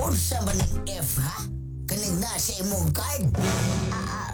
Unsa man ang F ha? Kanig na sa imong card?